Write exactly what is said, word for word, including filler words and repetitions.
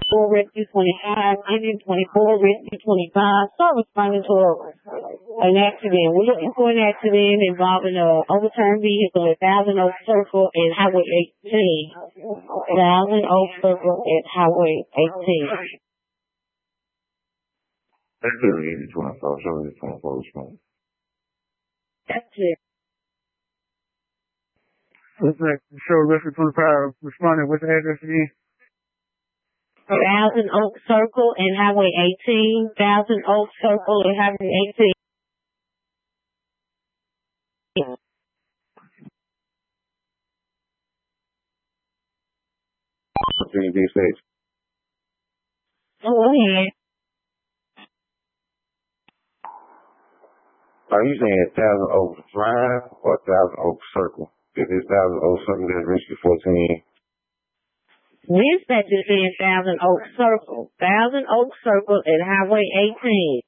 twenty-four, Rescue twenty-five, Indian twenty-four, Rescue twenty-five. Start responding to a, an accident. We're looking for an accident involving a overturned vehicle at Thousand Oak Circle and Highway eighteen. Thousand Oak Circle at Highway eighteen. That's it. twenty-four, show me the twenty-four response. That's it. What's that? Show Rescue twenty-five responding. What's the address again? Thousand Oak Circle and Highway eighteen. Thousand Oak Circle and Highway eighteen. Three D six. Go ahead. Are you saying Thousand Oak Drive or Thousand Oak Circle? If it's Thousand Oak Circle, that's Rescue fourteen. Dispatch is in Thousand Oak Circle. Thousand Oak Circle at Highway eighteen.